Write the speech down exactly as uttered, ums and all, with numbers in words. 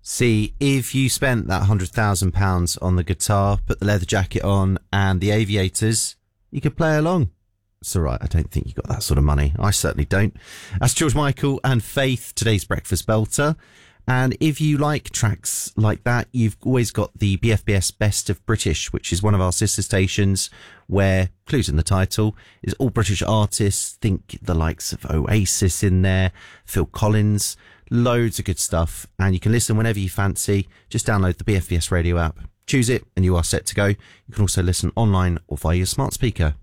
See, if you spent that one hundred thousand pounds on the guitar, put the leather jacket on and the aviators, you could play along. It's all right, I don't think you got that sort of money. I certainly don't. That's George Michael and Faith, today's Breakfast Belter. And if you like tracks like that, you've always got the B F B S Best of British, which is one of our sister stations where, clues in the title, is all British artists. Think the likes of Oasis in there, Phil Collins, loads of good stuff. And you can listen whenever you fancy. Just download the B F B S radio app, choose it, and you are set to go. You can also listen online or via your smart speaker.